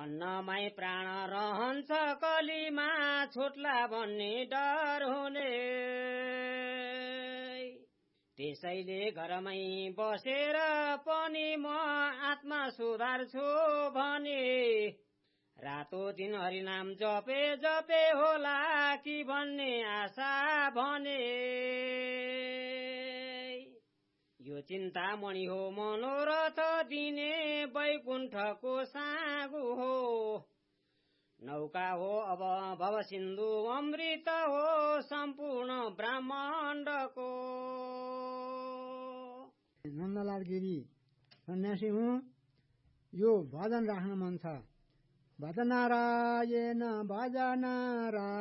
अन्नमै प्राण रहन्छ कलीमा छुट्ला भन्ने डर हुने त्यसैले घरमै बसेर पनि म आत्मा सुधार्छु भने रातो दिन हरिनाम जपे जपे होला कि भन्ने आशा भने यो चिन्तामणि हो मनोरथ दिने वैकुण्ठको सागु हो नौका हो अब भव सिन्धु अमृत हो सम्पूर्ण ब्रह्माण्डको। नन्दलाल गिरी सन्यासी हुँ। यो भजन राख्न मन छ। भजनारायण भजनारायण